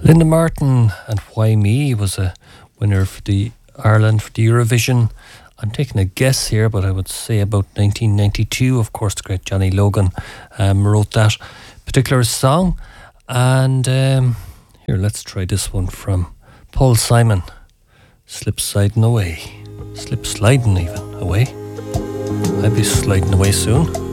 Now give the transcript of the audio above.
Linda Martin and Why Me was a winner for the Ireland for the Eurovision. I'm taking a guess here, but I would say about 1992. Of course, the great Johnny Logan wrote that particular song. And here, let's try this one from Paul Simon. Slip sliding away. Slip sliding even away. I'll be sliding away soon.